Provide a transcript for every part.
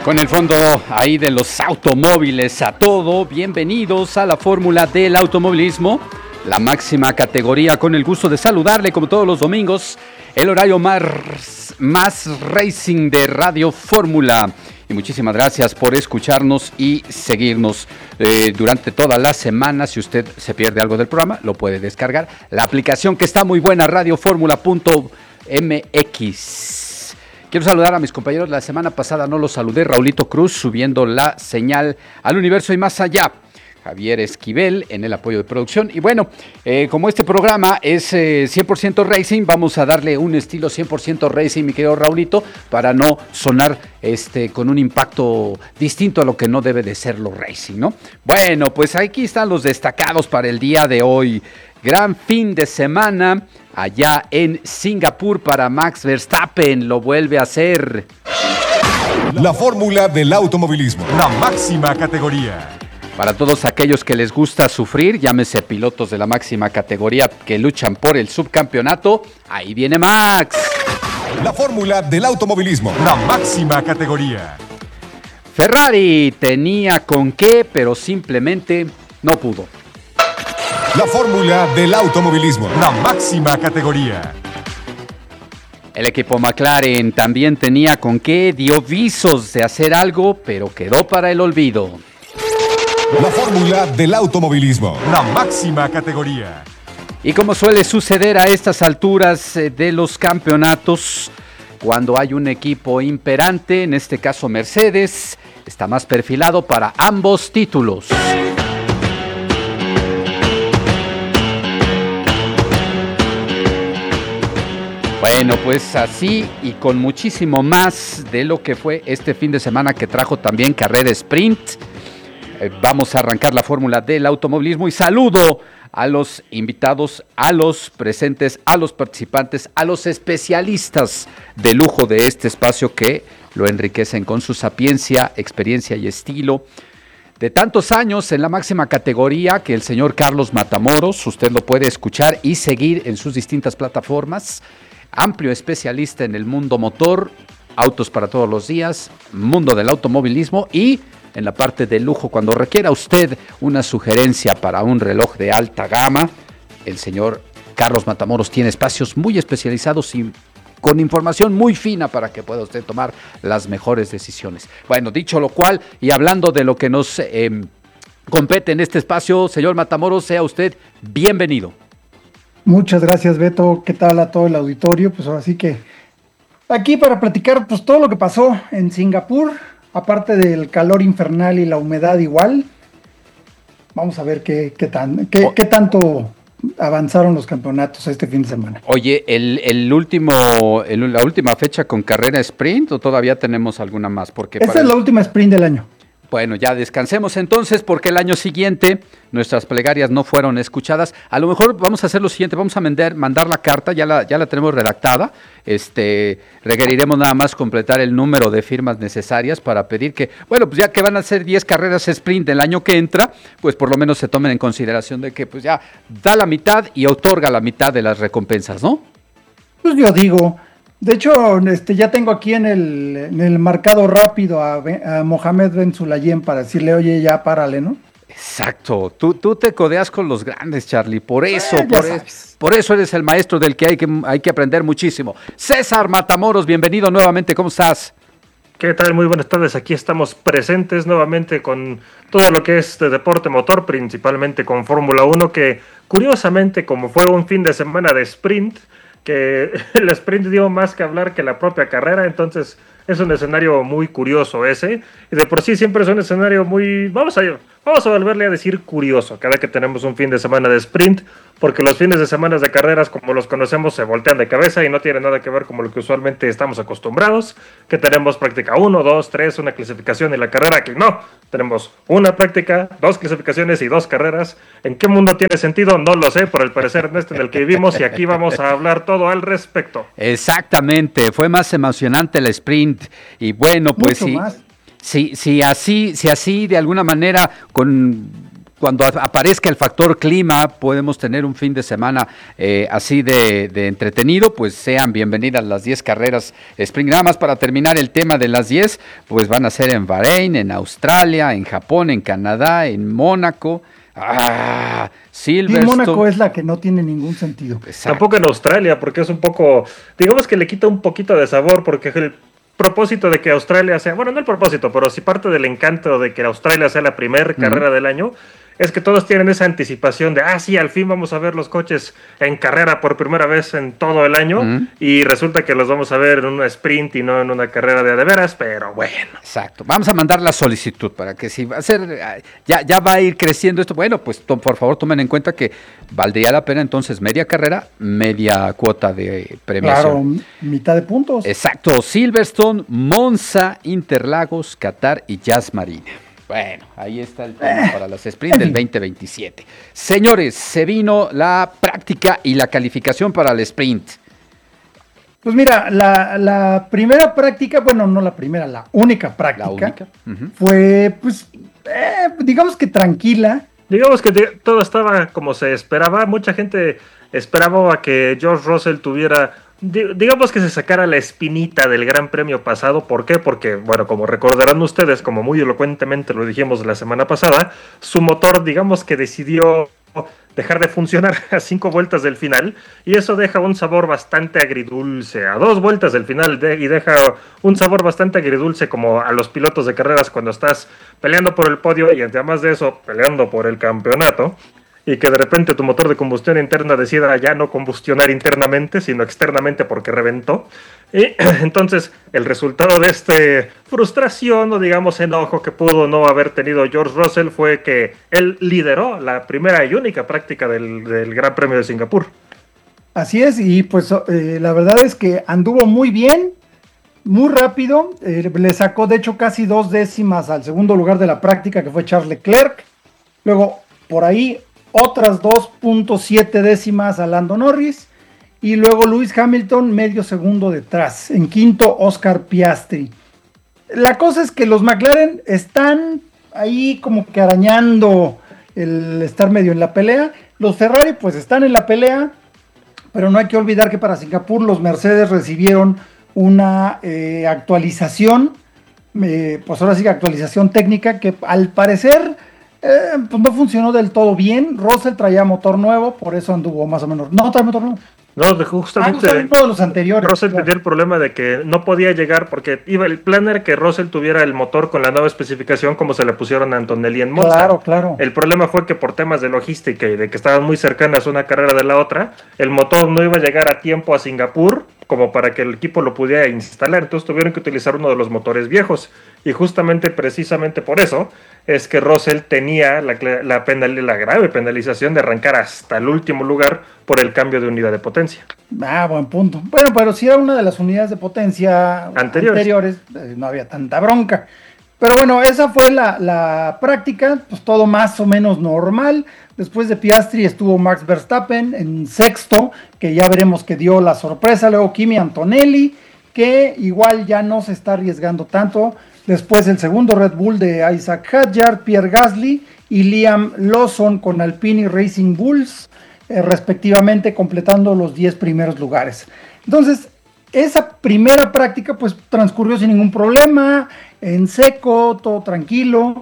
Con el fondo ahí de los automóviles a todo, bienvenidos a la fórmula del automovilismo, la máxima categoría, con el gusto de saludarle como todos los domingos, el horario más racing de Radio Fórmula. Y muchísimas gracias por escucharnos y seguirnos durante toda la semana. Si usted se pierde algo del programa, lo puede descargar. La aplicación que está muy buena, radioformula.mx. Quiero saludar a mis compañeros. La semana pasada no los saludé. Raulito Cruz subiendo la señal al universo y más allá. Javier Esquivel en el apoyo de producción. Y bueno, como este programa es 100% racing, vamos a darle un estilo 100% racing, mi querido Raulito, para no sonar con un impacto distinto a lo que no debe de ser lo racing, ¿no? Bueno, pues aquí están los destacados para el día de hoy. Gran fin de semana allá en Singapur para Max Verstappen, lo vuelve a hacer. La fórmula del automovilismo, la máxima categoría. Para todos aquellos que les gusta sufrir, llámese pilotos de la máxima categoría que luchan por el subcampeonato, ahí viene Max. La fórmula del automovilismo, la máxima categoría. Ferrari tenía con qué, pero simplemente no pudo. La fórmula del automovilismo, la máxima categoría. El equipo McLaren también tenía con qué, dio visos de hacer algo, pero quedó para el olvido. La fórmula del automovilismo, la máxima categoría. Y como suele suceder a estas alturas de los campeonatos, cuando hay un equipo imperante, en este caso Mercedes, está más perfilado para ambos títulos. Bueno, pues así y con muchísimo más de lo que fue este fin de semana que trajo también carrera sprint. Vamos a arrancar la fórmula del automovilismo y saludo a los invitados, a los presentes, a los participantes, a los especialistas de lujo de este espacio que lo enriquecen con su sapiencia, experiencia y estilo. De tantos años en la máxima categoría que el señor Carlos Matamoros, usted lo puede escuchar y seguir en sus distintas plataformas. Amplio especialista en el mundo motor, autos para todos los días, mundo del automovilismo y en la parte de lujo. Cuando requiera usted una sugerencia para un reloj de alta gama, el señor Carlos Matamoros tiene espacios muy especializados y con información muy fina para que pueda usted tomar las mejores decisiones. Bueno, dicho lo cual y hablando de lo que nos compete en este espacio, señor Matamoros, sea usted bienvenido. Muchas gracias, Beto. ¿Qué tal a todo el auditorio? Pues ahora sí que aquí para platicar pues todo lo que pasó en Singapur, aparte del calor infernal y la humedad igual. Vamos a ver qué tanto avanzaron los campeonatos este fin de semana. Oye, la última fecha con carrera sprint o todavía tenemos alguna más? Porque esta es la última sprint del año. Bueno, ya descansemos entonces porque el año siguiente nuestras plegarias no fueron escuchadas. A lo mejor vamos a hacer lo siguiente, vamos a mandar la carta, ya la tenemos redactada. Requeriremos nada más completar el número de firmas necesarias para pedir que, bueno, pues ya que van a ser 10 carreras sprint el año que entra, pues por lo menos se tomen en consideración de que pues ya da la mitad y otorga la mitad de las recompensas, ¿no? Pues yo digo, de hecho, ya tengo aquí en el marcado rápido a Mohamed Ben Sulayem para decirle, oye, ya párale, ¿no? Exacto, tú te codeas con los grandes, Charlie, por eso eres el maestro del que hay que aprender muchísimo. César Matamoros, bienvenido nuevamente, ¿cómo estás? ¿Qué tal? Muy buenas tardes, aquí estamos presentes nuevamente con todo lo que es de deporte motor, principalmente con Fórmula 1, que curiosamente, como fue un fin de semana de sprint, que el sprint dio más que hablar que la propia carrera, entonces es un escenario muy curioso ese, y de por sí siempre es un escenario muy, vamos a volverle a decir curioso, cada que tenemos un fin de semana de sprint, porque los fines de semana de carreras como los conocemos se voltean de cabeza y no tiene nada que ver como lo que usualmente estamos acostumbrados, que tenemos práctica 1, 2, 3, una clasificación y la carrera, que no, tenemos una práctica, 2 clasificaciones y 2 carreras. ¿En qué mundo tiene sentido? No lo sé, por el parecer en en el que vivimos, y aquí vamos a hablar todo al respecto. Exactamente, fue más emocionante el sprint y bueno, pues sí. Si así de alguna manera con cuando aparezca el factor clima, podemos tener un fin de semana así de entretenido, pues sean bienvenidas las 10 carreras sprint. Nada más para terminar el tema de las 10, pues van a ser en Bahrein, en Australia, en Japón, en Canadá, en Mónaco. Silverstone. Y Mónaco es la que no tiene ningún sentido. Exacto. Tampoco en Australia, porque es un poco, digamos que le quita un poquito de sabor, porque el propósito de que Australia sea, bueno, no el propósito, pero sí parte del encanto de que Australia sea la primera carrera del año, es que todos tienen esa anticipación de, sí, al fin vamos a ver los coches en carrera por primera vez en todo el año, y resulta que los vamos a ver en una sprint y no en una carrera de veras, pero bueno. Exacto. Vamos a mandar la solicitud para que si va a ser, ya va a ir creciendo esto, bueno, pues por favor tomen en cuenta que valdría la pena entonces media carrera, media cuota de premiación. Claro, mitad de puntos. Exacto. Silverstone, Monza, Interlagos, Qatar y Yas Marina. Bueno, ahí está el tema para las sprint del 2027. Señores, se vino la práctica y la calificación para el sprint. Pues mira, la primera práctica, bueno, no la primera, la única práctica, fue, pues, digamos que tranquila. Digamos que todo estaba como se esperaba. Mucha gente esperaba a que George Russell tuviera, digamos que se sacara la espinita del Gran Premio pasado. ¿Por qué? Porque, bueno, como recordarán ustedes, como muy elocuentemente lo dijimos la semana pasada, su motor, digamos que decidió dejar de funcionar a 5 vueltas del final, y eso deja un sabor bastante agridulce a 2 vueltas del final, y deja un sabor bastante agridulce como a los pilotos de carreras cuando estás peleando por el podio y además de eso peleando por el campeonato, y que de repente tu motor de combustión interna decida ya no combustionar internamente, sino externamente porque reventó. Y entonces el resultado de esta frustración o digamos enojo que pudo no haber tenido George Russell fue que él lideró la primera y única práctica del Gran Premio de Singapur. Así es, y pues la verdad es que anduvo muy bien, muy rápido, le sacó de hecho casi 2 décimas al segundo lugar de la práctica, que fue Charles Leclerc. Luego por ahí otras 2.7 décimas a Lando Norris, y luego Lewis Hamilton medio segundo detrás. En quinto, Oscar Piastri. La cosa es que los McLaren están ahí como que arañando el estar medio en la pelea. Los Ferrari pues están en la pelea, pero no hay que olvidar que para Singapur los Mercedes recibieron una actualización, pues ahora sí que actualización técnica, que al parecer pues no funcionó del todo bien. Russell traía motor nuevo, por eso anduvo más o menos. No, trae motor nuevo. No, justamente uno de los anteriores. Russell tenía el problema de que no podía llegar porque el plan era que Russell tuviera el motor con la nueva especificación como se le pusieron a Antonelli en Monza. Claro. El problema fue que por temas de logística y de que estaban muy cercanas una carrera de la otra, el motor no iba a llegar a tiempo a Singapur como para que el equipo lo pudiera instalar, entonces tuvieron que utilizar uno de los motores viejos, y justamente precisamente por eso es que Russell tenía la grave penalización de arrancar hasta el último lugar por el cambio de unidad de potencia. Buen punto. Bueno, pero si era una de las unidades de potencia anteriores no había tanta bronca. Pero bueno, esa fue la práctica, pues todo más o menos normal. Después de Piastri estuvo Max Verstappen en sexto, que ya veremos que dio la sorpresa. Luego Kimi Antonelli, que igual ya no se está arriesgando tanto. Después el segundo Red Bull de Isaac Hadjar, Pierre Gasly y Liam Lawson con Alpine Racing Bulls, respectivamente, completando los 10 primeros lugares. Entonces, esa primera práctica pues transcurrió sin ningún problema, en seco, todo tranquilo,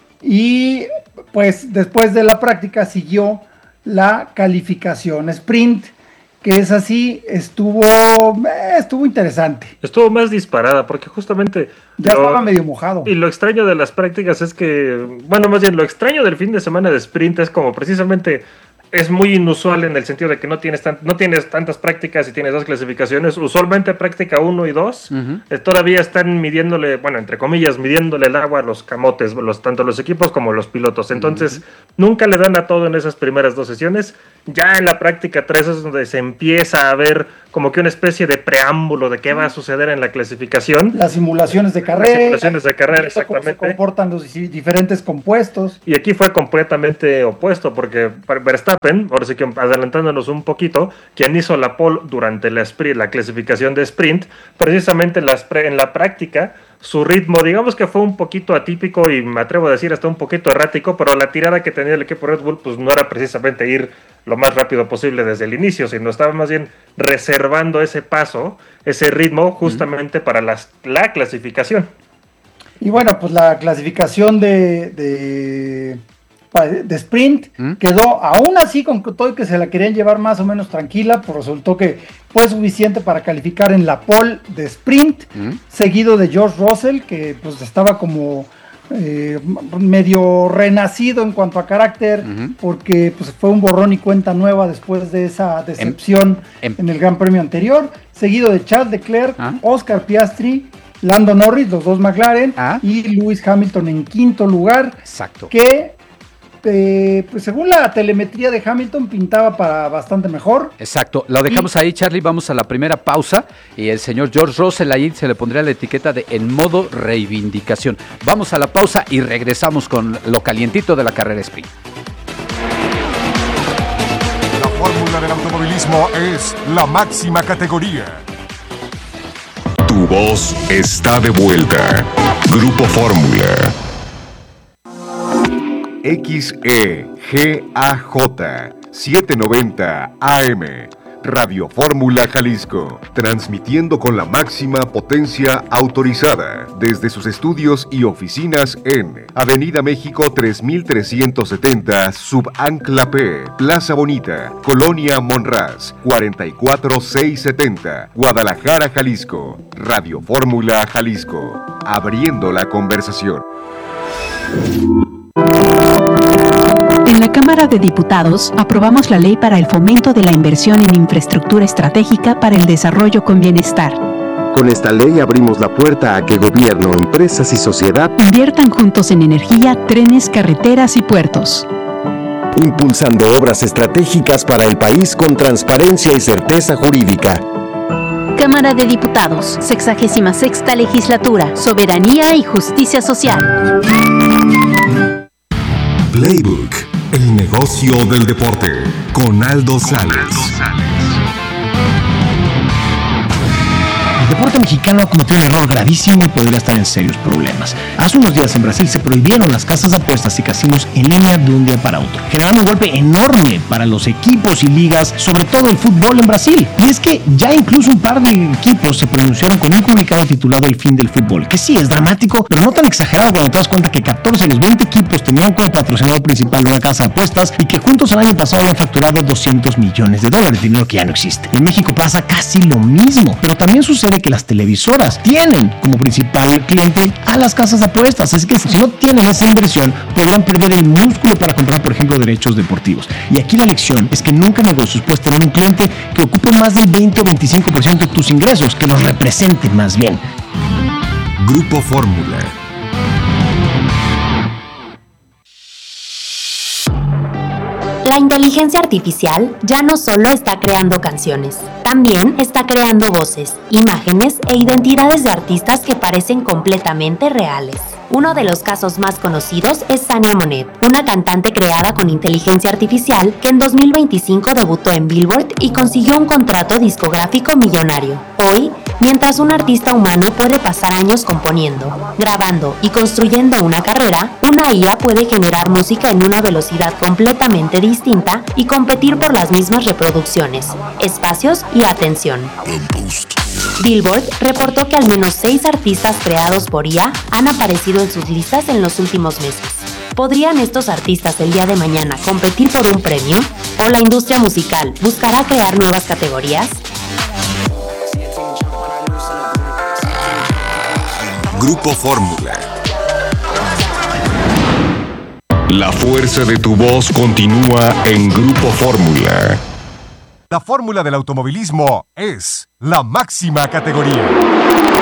y pues después de la práctica siguió la calificación sprint, que es así, estuvo interesante. Estuvo más disparada, porque justamente ya estaba medio mojado. Y lo extraño de las prácticas es que, bueno, más bien lo extraño del fin de semana de sprint es como precisamente es muy inusual en el sentido de que no tienes tantas prácticas y tienes 2 clasificaciones. Usualmente práctica 1 y 2 todavía están midiéndole, bueno, entre comillas, midiéndole el agua a los camotes, tanto los equipos como los pilotos. Entonces, nunca le dan a todo en esas primeras 2 sesiones. Ya en la práctica 3 es donde se empieza a ver como que una especie de preámbulo de qué va a suceder en la clasificación. Las simulaciones de carrera. Las simulaciones de carrera, exactamente. Cómo se comportan los diferentes compuestos. Y aquí fue completamente opuesto, porque Verstappen, ahora sí que adelantándonos un poquito, quien hizo la pole durante la clasificación de sprint, precisamente en la práctica su ritmo, digamos que fue un poquito atípico y me atrevo a decir hasta un poquito errático, pero la tirada que tenía el equipo Red Bull pues no era precisamente ir lo más rápido posible desde el inicio, sino estaba más bien reservando ese paso, ese ritmo justamente para la clasificación. Y bueno, pues la clasificación de sprint quedó aún así con todo que se la querían llevar más o menos tranquila, pues resultó que fue suficiente para calificar en la pole de sprint, seguido de George Russell, que pues estaba como medio renacido en cuanto a carácter, porque pues fue un borrón y cuenta nueva después de esa decepción en el Gran Premio anterior, seguido de Charles Leclerc, Oscar Piastri, Lando Norris, los dos McLaren, y Lewis Hamilton en quinto lugar. Exacto. Que pues según la telemetría de Hamilton pintaba para bastante mejor. Exacto, lo dejamos ahí, Charlie, vamos a la primera pausa y el señor George Russell ahí se le pondría la etiqueta de en modo reivindicación. Vamos a la pausa y regresamos con lo calientito de la carrera sprint. La fórmula del automovilismo es la máxima categoría. Tu voz está de vuelta. Grupo Fórmula. XEGAJ 790 AM Radio Fórmula Jalisco, transmitiendo con la máxima potencia autorizada desde sus estudios y oficinas en Avenida México 3370, Subancla P, Plaza Bonita, Colonia Monraz, 44670, Guadalajara, Jalisco. Radio Fórmula Jalisco, abriendo la conversación. En la Cámara de Diputados aprobamos la Ley para el Fomento de la Inversión en Infraestructura Estratégica para el Desarrollo con Bienestar. Con esta ley abrimos la puerta a que gobierno, empresas y sociedad inviertan juntos en energía, trenes, carreteras y puertos, impulsando obras estratégicas para el país con transparencia y certeza jurídica. Cámara de Diputados, 66ª Legislatura, Soberanía y Justicia Social. Playbook, el negocio del deporte, con Aldo Sales. El deporte mexicano ha cometido un error gravísimo y podría estar en serios problemas. Hace unos días en Brasil se prohibieron las casas de apuestas y casinos en línea de un día para otro, generando un golpe enorme para los equipos y ligas, sobre todo el fútbol en Brasil. Y es que ya incluso un par de equipos se pronunciaron con un comunicado titulado El fin del fútbol, que sí es dramático, pero no tan exagerado cuando te das cuenta que 14 de los 20 equipos tenían como patrocinador principal una casa de apuestas y que juntos el año pasado habían facturado $200 millones, dinero que ya no existe. En México pasa casi lo mismo, pero también sucede que las televisoras tienen como principal cliente a las casas de apuestas, así que si no tienen esa inversión podrán perder el músculo para comprar, por ejemplo, derechos deportivos. Y aquí la lección es que nunca en negocios puedes tener un cliente que ocupe más del 20 o 25% de tus ingresos, que los represente más bien. Grupo Fórmula. La inteligencia artificial ya no solo está creando canciones, también está creando voces, imágenes e identidades de artistas que parecen completamente reales. Uno de los casos más conocidos es Sania Monet, una cantante creada con inteligencia artificial que en 2025 debutó en Billboard y consiguió un contrato discográfico millonario. Hoy, mientras un artista humano puede pasar años componiendo, grabando y construyendo una carrera, una IA puede generar música en una velocidad completamente distinta y competir por las mismas reproducciones, espacios y atención. Billboard reportó que al menos 6 artistas creados por IA han aparecido en sus listas en los últimos meses. ¿Podrían estos artistas el día de mañana competir por un premio? ¿O la industria musical buscará crear nuevas categorías? Grupo Fórmula. La fuerza de tu voz continúa en Grupo Fórmula. La fórmula del automovilismo es la máxima categoría.